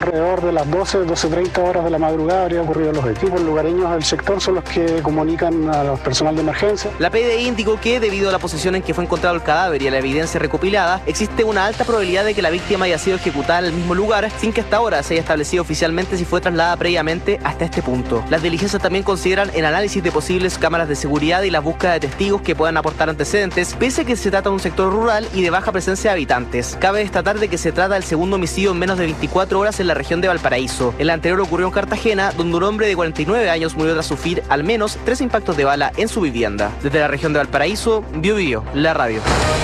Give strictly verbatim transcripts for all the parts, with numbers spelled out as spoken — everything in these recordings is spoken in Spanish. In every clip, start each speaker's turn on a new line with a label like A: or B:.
A: alrededor de las doce, doce treinta horas de la madrugada habría ocurrido los hechos. Los lugareños del sector son los que comunican a los personal de emergencia.
B: La P D I indicó que, debido a la posición en que fue encontrado el cadáver y a la evidencia recopilada, existe una alta probabilidad de que la víctima haya sido ejecutada en el mismo lugar, sin que hasta ahora se haya establecido oficialmente si fue trasladada previamente hasta este punto. Las diligencias también consideran el análisis de posibles cámaras de seguridad y la búsqueda de testigos que puedan aportar antecedentes, pese a que se trata de un sector rural y de baja presencia de habitantes. Cabe destacar de que se trata del segundo homicidio en menos de veinticuatro horas en la región de Valparaíso. El anterior ocurrió en Cartagena, donde un hombre de cuarenta y nueve años murió tras sufrir al menos tres impactos de bala en su vivienda. Desde la región de Valparaíso, Bio Bio, la radio.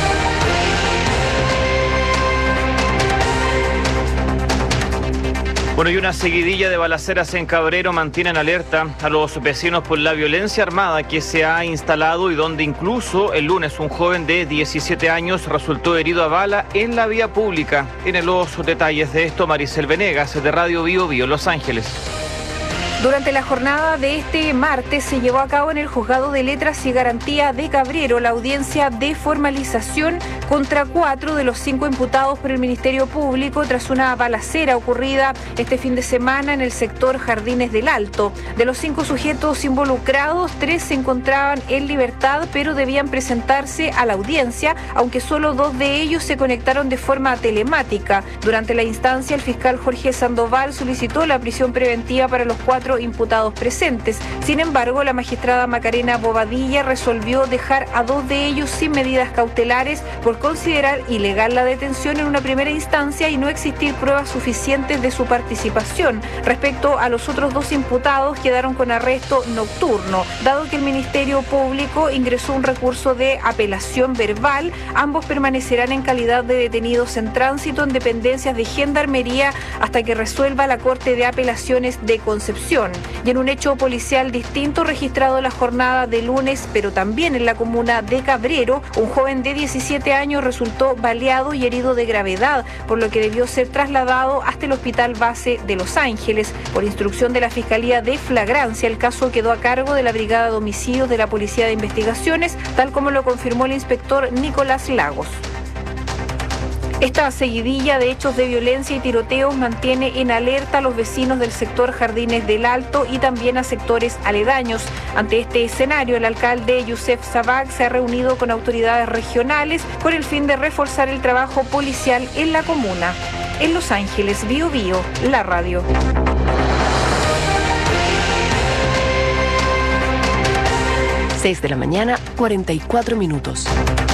C: Bueno, y una seguidilla de balaceras en Cabrero mantienen alerta a los vecinos por la violencia armada que se ha instalado y donde incluso el lunes un joven de diecisiete años resultó herido a bala en la vía pública. Tiene los detalles de esto Maricel Venegas, de Radio Bio Bio, Los Ángeles.
D: Durante la jornada de este martes se llevó a cabo en el Juzgado de Letras y Garantía de Cabrero la audiencia de formalización contra cuatro de los cinco imputados por el Ministerio Público tras una balacera ocurrida este fin de semana en el sector Jardines del Alto. De los cinco sujetos involucrados, tres se encontraban en libertad, pero debían presentarse a la audiencia, aunque solo dos de ellos se conectaron de forma telemática. Durante la instancia, el fiscal Jorge Sandoval solicitó la prisión preventiva para los cuatro imputados presentes. Sin embargo, la magistrada Macarena Bobadilla resolvió dejar a dos de ellos sin medidas cautelares por considerar ilegal la detención en una primera instancia y no existir pruebas suficientes de su participación. Respecto a los otros dos imputados, quedaron con arresto nocturno. Dado que el Ministerio Público ingresó un recurso de apelación verbal, ambos permanecerán en calidad de detenidos en tránsito en dependencias de Gendarmería hasta que resuelva la Corte de Apelaciones de Concepción. Y en un hecho policial distinto registrado la jornada de lunes, pero también en la comuna de Cabrero, un joven de diecisiete años resultó baleado y herido de gravedad, por lo que debió ser trasladado hasta el Hospital Base de Los Ángeles. Por instrucción de la Fiscalía de Flagrancia, el caso quedó a cargo de la Brigada de Homicidios de la Policía de Investigaciones, tal como lo confirmó el inspector Nicolás Lagos. Esta seguidilla de hechos de violencia y tiroteos mantiene en alerta a los vecinos del sector Jardines del Alto y también a sectores aledaños. Ante este escenario, el alcalde Youssef Sabag se ha reunido con autoridades regionales con el fin de reforzar el trabajo policial en la comuna. En Los Ángeles, Bio Bio, la radio.
E: seis de la mañana, cuarenta y cuatro minutos.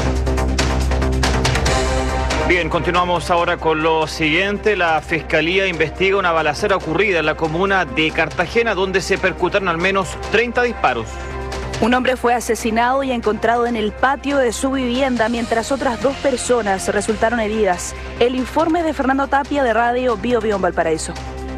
C: Bien, continuamos ahora con lo siguiente. La Fiscalía investiga una balacera ocurrida en la comuna de Cartagena, donde se percutaron al menos treinta disparos.
F: Un hombre fue asesinado y encontrado en el patio de su vivienda, mientras otras dos personas resultaron heridas. El informe de Fernando Tapia, de Radio Bio Bio en Valparaíso.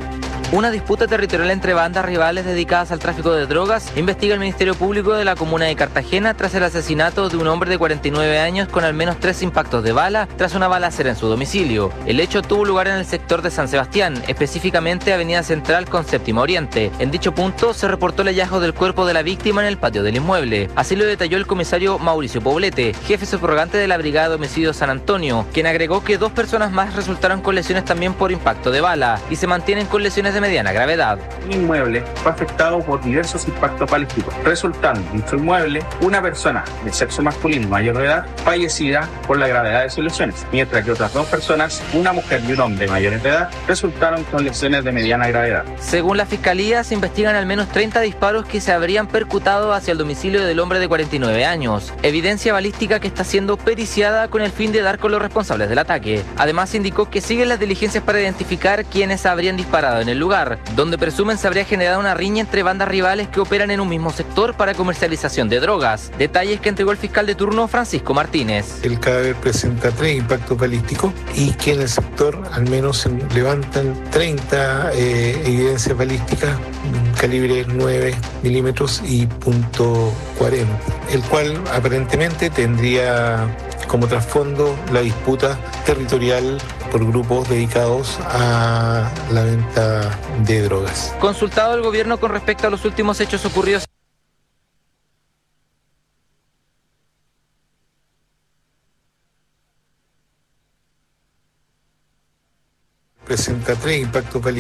B: Una disputa territorial entre bandas rivales dedicadas al tráfico de drogas investiga el Ministerio Público de la comuna de Cartagena tras el asesinato de un hombre de cuarenta y nueve años con al menos tres impactos de bala tras una balacera en su domicilio. El hecho tuvo lugar en el sector de San Sebastián, específicamente Avenida Central con Séptima Oriente. En dicho punto se reportó el hallazgo del cuerpo de la víctima en el patio del inmueble. Así lo detalló el comisario Mauricio Poblete, jefe subrogante de la Brigada de Homicidios San Antonio, quien agregó que dos personas más resultaron con lesiones también por impacto de bala y se mantienen con lesiones de mediana gravedad.
G: Un inmueble fue afectado por diversos impactos balísticos, resultando en dicho inmueble una persona de sexo masculino mayor de edad fallecida por la gravedad de sus lesiones, mientras que otras dos personas, una mujer y un hombre mayores de edad, resultaron con lesiones de mediana gravedad.
B: Según la Fiscalía, se investigan al menos treinta disparos que se habrían percutado hacia el domicilio del hombre de cuarenta y nueve años, evidencia balística que está siendo periciada con el fin de dar con los responsables del ataque. Además, indicó que siguen las diligencias para identificar quiénes habrían disparado en el lugar, donde presumen se habría generado una riña entre bandas rivales que operan en un mismo sector para comercialización de drogas. Detalles que entregó el fiscal de turno Francisco Martínez.
H: El cadáver presenta tres impactos balísticos y que en el sector al menos se levantan treinta eh, evidencias balísticas calibre nueve milímetros y punto cuarenta, el cual aparentemente tendría como trasfondo la disputa territorial por grupos dedicados a la venta de drogas.
B: Consultado el gobierno con respecto a los últimos hechos ocurridos.
H: Presenta tres impactos balísticos.